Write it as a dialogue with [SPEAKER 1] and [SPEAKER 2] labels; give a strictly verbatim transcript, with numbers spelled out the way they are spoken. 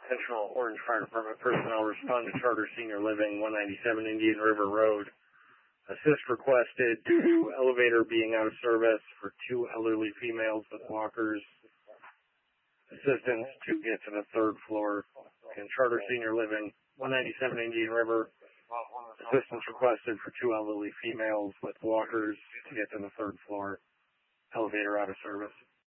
[SPEAKER 1] Central Orange Fire Department personnel respond to Charter Senior Living, one ninety-seven Indian River Road. Assist requested due to elevator being out of service for two elderly females with walkers. Assistance to get to the third floor. In Charter Senior Living, one ninety-seven Indian River. Assistance requested for two elderly females with walkers to get to the third floor. Elevator out of service.